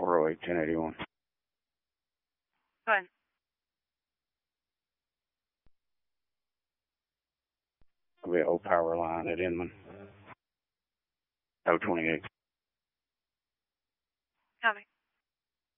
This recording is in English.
408 1081. Go ahead. It'll be an old power line at Inman. 028. Copy.